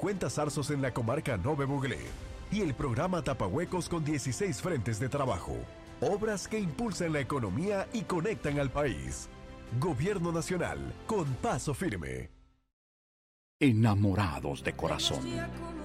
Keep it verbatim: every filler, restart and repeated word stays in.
cincuenta zarzos en la comarca Nove Buglé y el programa Tapahuecos con dieciséis frentes de trabajo. Obras que impulsan la economía y conectan al país. Gobierno Nacional, con paso firme. Enamorados de corazón.